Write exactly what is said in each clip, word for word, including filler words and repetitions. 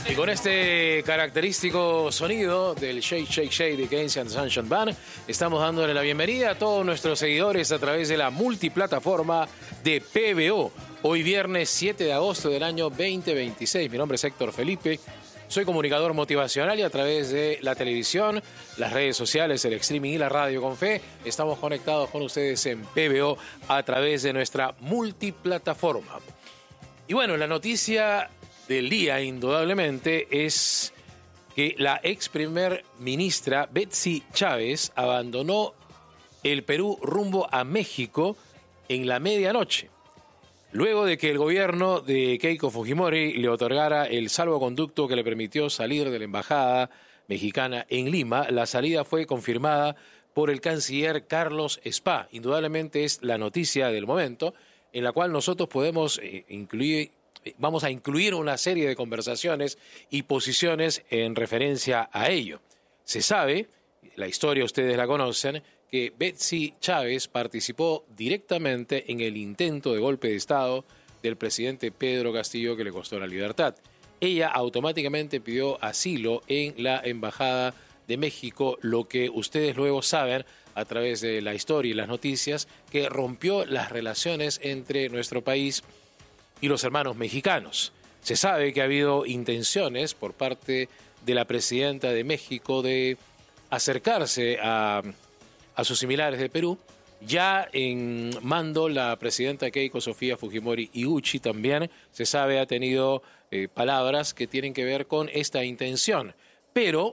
Y con este característico sonido del Shake Shake Shake de Keynesian Sunshine Band, estamos dándole la bienvenida a todos nuestros seguidores a través de la multiplataforma de P B O. Hoy viernes siete de agosto del año veinte veintiséis. Mi nombre es Héctor Felipe. Soy comunicador motivacional y a través de la televisión, las redes sociales, el streaming y la radio con fe, estamos conectados con ustedes en P B O a través de nuestra multiplataforma. Y bueno, la noticia del día, indudablemente, es que la ex primer ministra Betsy Chávez abandonó el Perú rumbo a México en la medianoche, luego de que el gobierno de Keiko Fujimori le otorgara el salvoconducto que le permitió salir de la embajada mexicana en Lima. La salida fue confirmada por el canciller Carlos Spa. Indudablemente es la noticia del momento, en la cual nosotros podemos eh, incluir, eh, vamos a incluir una serie de conversaciones y posiciones en referencia a ello. Se sabe, la historia ustedes la conocen, que Betsy Chávez participó directamente en el intento de golpe de Estado del presidente Pedro Castillo que le costó la libertad. Ella automáticamente pidió asilo en la Embajada de México, lo que ustedes luego saben a través de la historia y las noticias, que rompió las relaciones entre nuestro país y los hermanos mexicanos. Se sabe que ha habido intenciones por parte de la presidenta de México de acercarse a a sus similares de Perú. Ya en mando la presidenta Keiko Sofía Fujimori Iguchi también, se sabe, ha tenido eh, palabras que tienen que ver con esta intención. Pero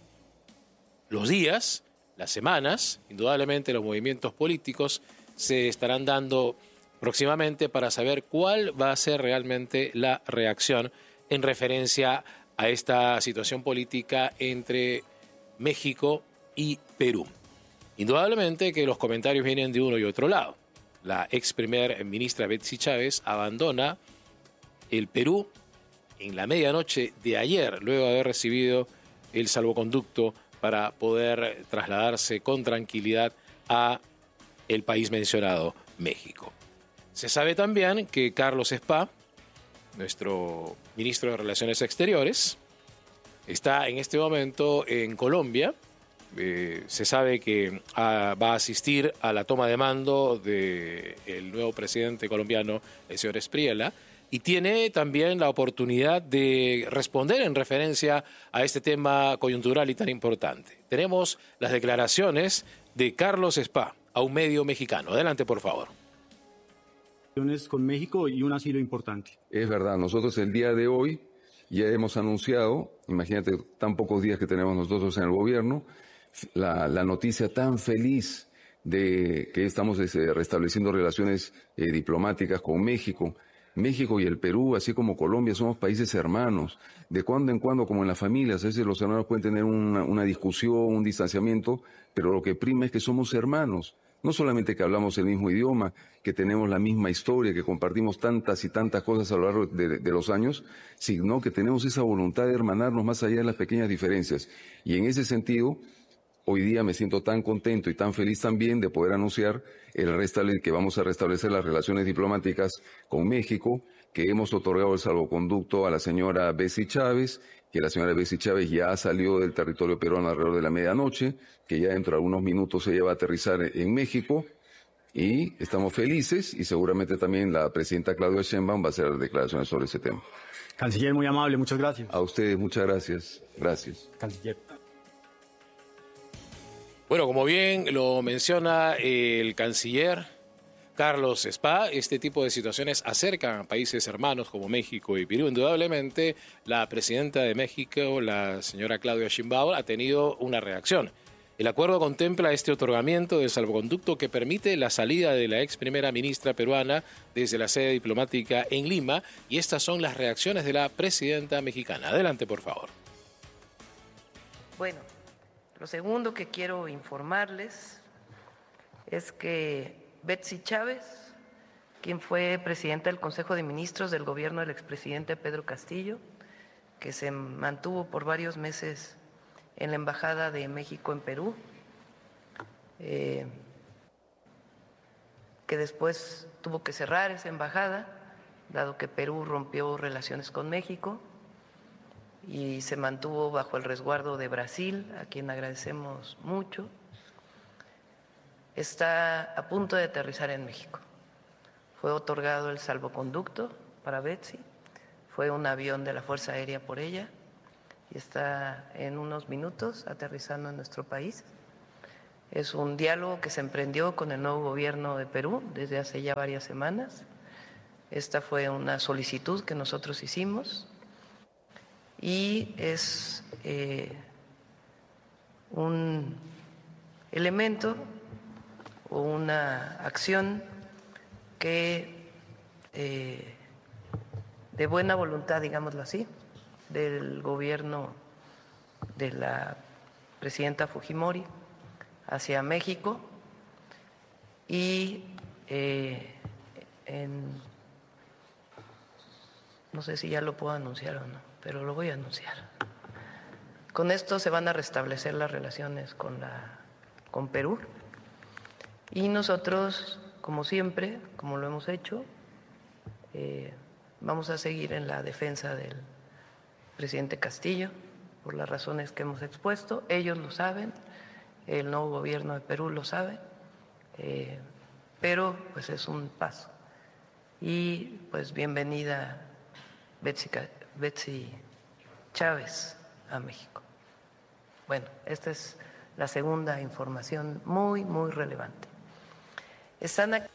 los días, las semanas, indudablemente los movimientos políticos se estarán dando próximamente para saber cuál va a ser realmente la reacción en referencia a esta situación política entre México y Perú. Indudablemente que los comentarios vienen de uno y otro lado. La ex primer ministra Betsy Chávez abandona el Perú en la medianoche de ayer, luego de haber recibido el salvoconducto para poder trasladarse con tranquilidad a el país mencionado, México. Se sabe también que Carlos Spa, nuestro ministro de Relaciones Exteriores, está en este momento en Colombia. Eh, se sabe que ah, va a asistir a la toma de mando del nuevo presidente colombiano, el señor Espriella, y tiene también la oportunidad de responder en referencia a este tema coyuntural y tan importante. Tenemos las declaraciones de Carlos Spa a un medio mexicano. Adelante, por favor. Con México y un asilo importante. Es verdad, nosotros el día de hoy ya hemos anunciado, imagínate tan pocos días que tenemos nosotros en el gobierno, La, la noticia tan feliz de que estamos este, restableciendo relaciones eh, diplomáticas con México. México y el Perú, así como Colombia, somos países hermanos. De cuando en cuando, como en las familias, a veces los hermanos pueden tener una, una discusión, un distanciamiento, pero lo que prima es que somos hermanos. No solamente que hablamos el mismo idioma, que tenemos la misma historia, que compartimos tantas y tantas cosas a lo largo de, de los años, sino que tenemos esa voluntad de hermanarnos más allá de las pequeñas diferencias. Y en ese sentido, hoy día me siento tan contento y tan feliz también de poder anunciar el restable, que vamos a restablecer las relaciones diplomáticas con México, que hemos otorgado el salvoconducto a la señora Betsy Chávez, que la señora Betsy Chávez ya salió del territorio peruano alrededor de la medianoche, que ya dentro de algunos minutos ella va a aterrizar en México, y estamos felices, y seguramente también la presidenta Claudia Sheinbaum va a hacer declaraciones sobre ese tema. Canciller, muy amable, muchas gracias. A ustedes, muchas gracias. Gracias. Canciller. Bueno, como bien lo menciona el canciller Carlos Spa, este tipo de situaciones acercan a países hermanos como México y Perú. Indudablemente, la presidenta de México, la señora Claudia Sheinbaum, ha tenido una reacción. El acuerdo contempla este otorgamiento del salvoconducto que permite la salida de la ex primera ministra peruana desde la sede diplomática en Lima, y estas son las reacciones de la presidenta mexicana. Adelante, por favor. Bueno. Lo segundo que quiero informarles es que Betsy Chávez, quien fue presidenta del Consejo de Ministros del gobierno del expresidente Pedro Castillo, que se mantuvo por varios meses en la Embajada de México en Perú, eh, que después tuvo que cerrar esa embajada, dado que Perú rompió relaciones con México, y se mantuvo bajo el resguardo de Brasil, a quien agradecemos mucho. Está a punto de aterrizar en México. Fue otorgado el salvoconducto para Betsy, fue un avión de la Fuerza Aérea por ella y está en unos minutos aterrizando en nuestro país. Es un diálogo que se emprendió con el nuevo gobierno de Perú desde hace ya varias semanas. Esta fue una solicitud que nosotros hicimos y es eh, un elemento o una acción que eh, de buena voluntad, digámoslo así, del gobierno de la presidenta Fujimori hacia México y eh, en, no sé si ya lo puedo anunciar o no, pero lo voy a anunciar. Con esto se van a restablecer las relaciones con, la, con Perú y nosotros, como siempre, como lo hemos hecho, eh, vamos a seguir en la defensa del presidente Castillo por las razones que hemos expuesto. Ellos lo saben, el nuevo gobierno de Perú lo sabe, eh, pero pues es un paso. Y pues bienvenida Betsy, Betsy Chávez a México. Bueno, esta es la segunda información muy, muy relevante. Están aquí.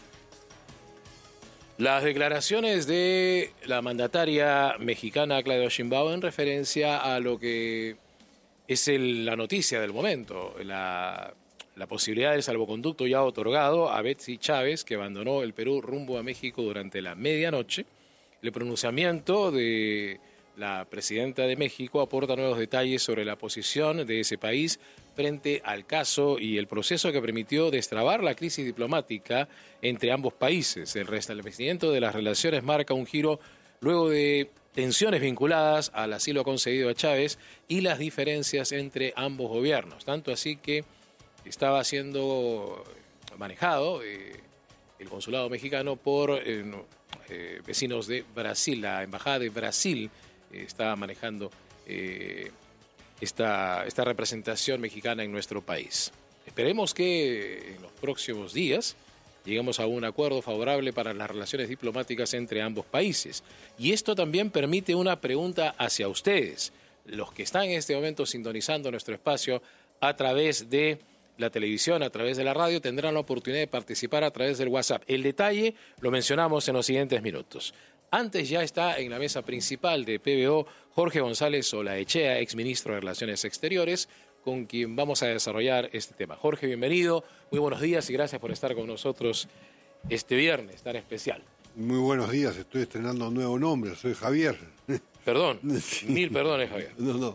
Las declaraciones de la mandataria mexicana Claudia Sheinbaum en referencia a lo que es el, la noticia del momento, la, la posibilidad del salvoconducto ya otorgado a Betsy Chávez, que abandonó el Perú rumbo a México durante la medianoche. El pronunciamiento de la presidenta de México aporta nuevos detalles sobre la posición de ese país frente al caso y el proceso que permitió destrabar la crisis diplomática entre ambos países. El restablecimiento de las relaciones marca un giro luego de tensiones vinculadas al asilo concedido a Chávez y las diferencias entre ambos gobiernos. Tanto así que estaba siendo manejado eh, el consulado mexicano por eh, eh, vecinos de Brasil. La embajada de Brasil eh, estaba manejando eh, esta, esta representación mexicana en nuestro país. Esperemos que en los próximos días lleguemos a un acuerdo favorable para las relaciones diplomáticas entre ambos países. Y esto también permite una pregunta hacia ustedes, los que están en este momento sintonizando nuestro espacio a través de la televisión, a través de la radio, tendrán la oportunidad de participar a través del WhatsApp. El detalle lo mencionamos en los siguientes minutos. Antes ya está en la mesa principal de P B O Jorge González Olaechea, exministro de Relaciones Exteriores, con quien vamos a desarrollar este tema. Jorge, bienvenido, muy buenos días y gracias por estar con nosotros este viernes tan especial. Muy buenos días, estoy estrenando un nuevo nombre, soy Javier. Perdón, sí. Mil perdones, Javier. No, no.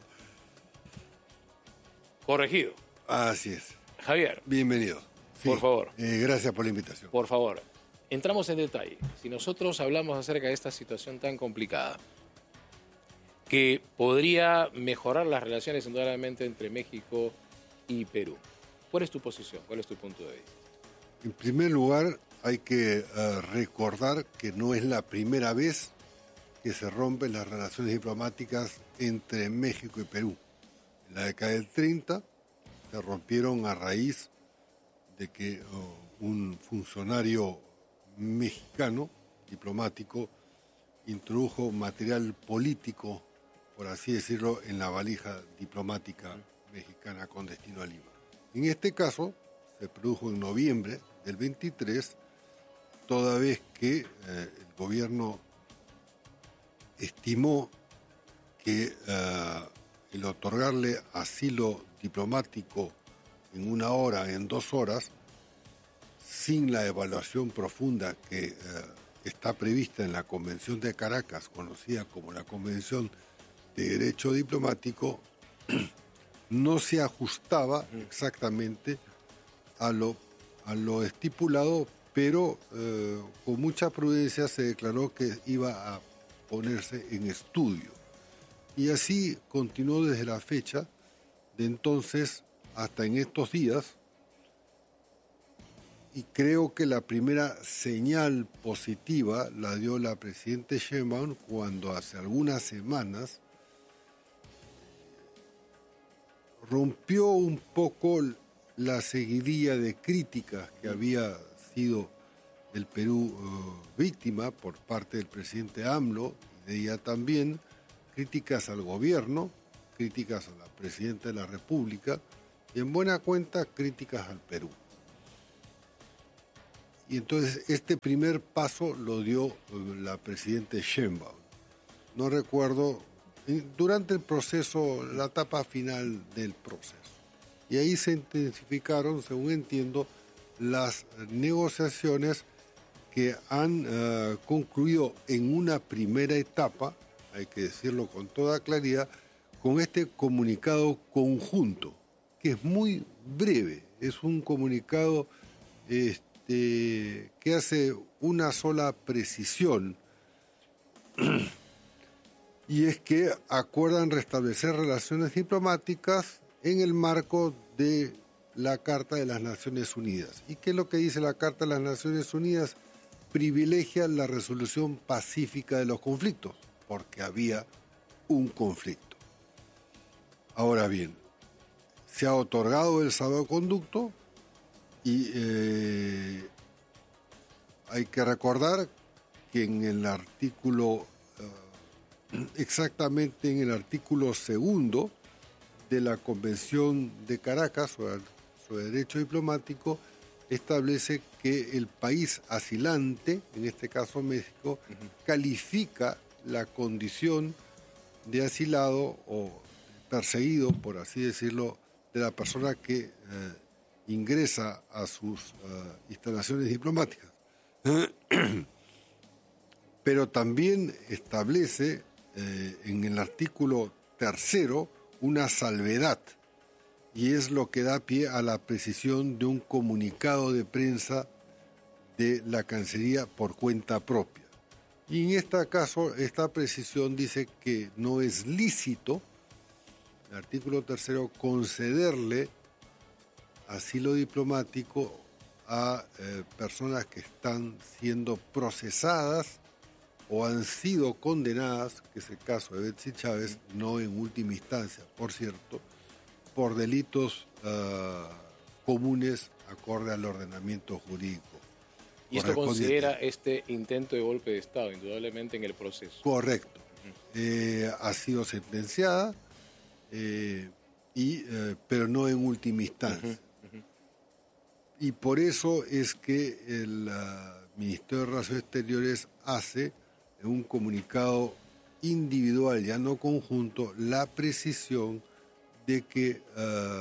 Corregido. Así es. Javier. Bienvenido. Sí, por favor. Eh, gracias por la invitación. Por favor. Entramos en detalle. Si nosotros hablamos acerca de esta situación tan complicada, que podría mejorar las relaciones indudablemente entre México y Perú, ¿cuál es tu posición? ¿Cuál es tu punto de vista? En primer lugar, hay que uh, recordar que no es la primera vez que se rompen las relaciones diplomáticas entre México y Perú. En la década del treinta se rompieron a raíz de que uh, un funcionario mexicano, diplomático, introdujo material político, por así decirlo, en la valija diplomática mexicana con destino a Lima. En este caso, se produjo en noviembre del veintitrés, toda vez que eh, el gobierno estimó que eh, el otorgarle asilo diplomático en una hora, en dos horas, sin la evaluación profunda que eh, está prevista en la Convención de Caracas, conocida como la Convención de Derecho Diplomático, no se ajustaba exactamente a lo, a lo estipulado, pero eh, con mucha prudencia se declaró que iba a ponerse en estudio. Y así continuó desde la fecha de entonces hasta en estos días, y creo que la primera señal positiva la dio la presidenta Sheinbaum cuando hace algunas semanas rompió un poco la seguidilla de críticas que había sido el Perú uh, víctima por parte del presidente AMLO, y de ella también, críticas al gobierno, críticas a la presidenta de la República, y en buena cuenta críticas al Perú. Y entonces este primer paso lo dio uh, la presidenta Sheinbaum. No recuerdo, durante el proceso, la etapa final del proceso. Y ahí se intensificaron, según entiendo, las negociaciones que han uh, concluido en una primera etapa, hay que decirlo con toda claridad, con este comunicado conjunto, que es muy breve, es un comunicado este, que hace una sola precisión, y es que acuerdan restablecer relaciones diplomáticas en el marco de la Carta de las Naciones Unidas. ¿Y qué es lo que dice la Carta de las Naciones Unidas? Privilegia la resolución pacífica de los conflictos, porque había un conflicto. Ahora bien, se ha otorgado el salvoconducto y eh, hay que recordar que en el artículo, uh, exactamente en el artículo segundo de la Convención de Caracas sobre, sobre Derecho Diplomático, establece que el país asilante, en este caso México, uh-huh. califica la condición de asilado o perseguido, por así decirlo, de la persona que eh, ingresa a sus uh, instalaciones diplomáticas. Pero también establece eh, en el artículo tercero una salvedad, y es lo que da pie a la precisión de un comunicado de prensa de la Cancillería por cuenta propia. Y en este caso, esta precisión dice que no es lícito, el artículo tercero, concederle asilo diplomático a eh, personas que están siendo procesadas o han sido condenadas, que es el caso de Betsy Chávez, no en última instancia, por cierto, por delitos uh, comunes acorde al ordenamiento jurídico. Y esto considera este intento de golpe de Estado, indudablemente, en el proceso. Correcto. Uh-huh. Eh, ha sido sentenciada, eh, y, eh, pero no en última instancia. Uh-huh. Uh-huh. Y por eso es que el uh, Ministerio de Relaciones Exteriores hace, en un comunicado individual, ya no conjunto, la precisión de que uh,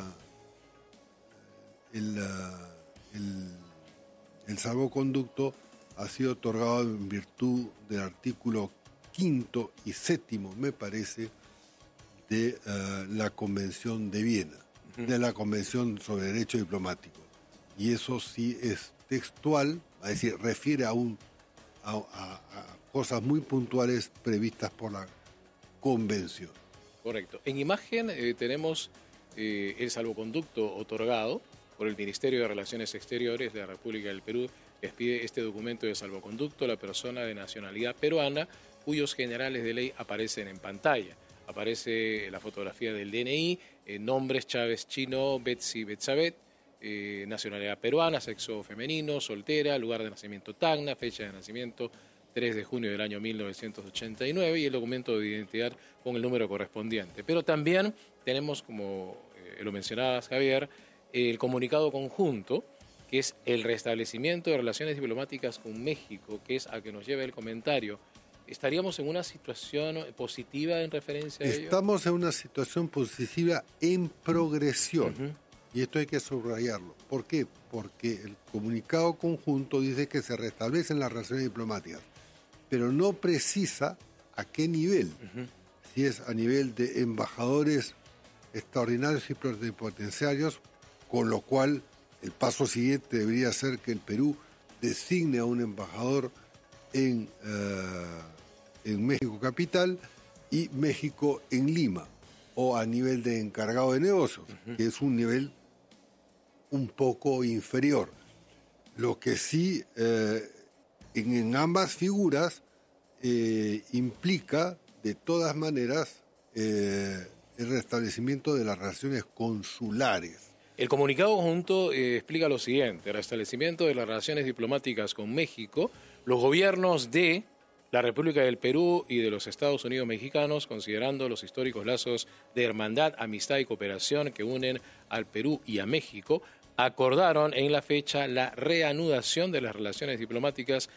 el, uh, el, el salvoconducto ha sido otorgado en virtud del artículo quinto y séptimo, me parece, de uh, la Convención de Viena, uh-huh. de la Convención sobre Derecho Diplomático. Y eso sí es textual, es decir, refiere a, un, a, a, a cosas muy puntuales previstas por la Convención. Correcto. En imagen eh, tenemos eh, el salvoconducto otorgado por el Ministerio de Relaciones Exteriores de la República del Perú. Les pide este documento de salvoconducto a la persona de nacionalidad peruana cuyos generales de ley aparecen en pantalla. Aparece la fotografía del D N I, eh, nombres Chávez Chino, Betsy Betsabet, eh, nacionalidad peruana, sexo femenino, soltera, lugar de nacimiento Tacna, fecha de nacimiento tres de junio del año mil novecientos ochenta y nueve y el documento de identidad con el número correspondiente. Pero también tenemos, como eh, lo mencionabas, Javier, el comunicado conjunto, que es el restablecimiento de relaciones diplomáticas con México, que es a que nos lleva el comentario. ¿Estaríamos en una situación positiva en referencia a ello? Estamos en una situación positiva en progresión. Uh-huh. Y esto hay que subrayarlo. ¿Por qué? Porque el comunicado conjunto dice que se restablecen las relaciones diplomáticas, pero no precisa a qué nivel. Uh-huh. Si es a nivel de embajadores extraordinarios y plenipotenciarios, con lo cual el paso siguiente debería ser que el Perú designe a un embajador en, uh, en México capital y México en Lima, o a nivel de encargado de negocios, uh-huh. que es un nivel un poco inferior. Lo que sí, eh, en, en ambas figuras, eh, implica de todas maneras eh, el restablecimiento de las relaciones consulares. El comunicado conjunto eh, explica lo siguiente: el restablecimiento de las relaciones diplomáticas con México, los gobiernos de la República del Perú y de los Estados Unidos mexicanos, considerando los históricos lazos de hermandad, amistad y cooperación que unen al Perú y a México, acordaron en la fecha la reanudación de las relaciones diplomáticas